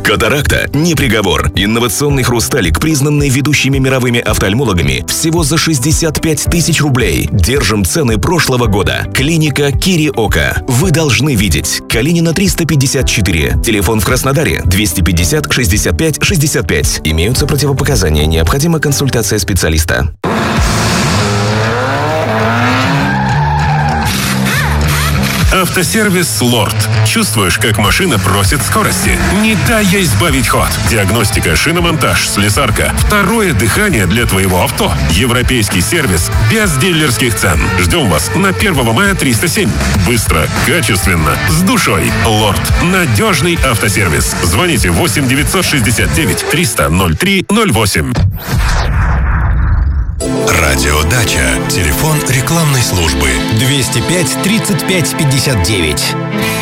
Катаракта не приговор. Инновационный хрусталик, признанный ведущими мировыми офтальмологами, всего за 65 тысяч рублей. Держим цены прошлого года. Клиника Кириока. Вы должны видеть. Калинина 354. Телефон в Краснодаре 250 65 65. Имеются противопоказания. Необходима консультация специалиста. Автосервис «Лорд». Чувствуешь, как машина просит скорости? Не дай ей сбавить ход. Диагностика, шиномонтаж, слесарка. Второе дыхание для твоего авто. Европейский сервис без дилерских цен. Ждем вас на 1 мая 307. Быстро, качественно, с душой. «Лорд». Надежный автосервис. Звоните 8 969 300 03 08. Радиодача. Телефон рекламной службы 205 35 59.